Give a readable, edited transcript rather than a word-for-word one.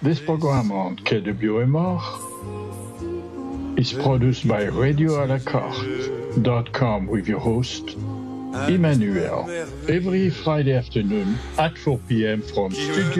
This program on KWMR is produced by RadioAlaCarte.com with your host, Emmanuel, every Friday afternoon at 4 p.m. from Studio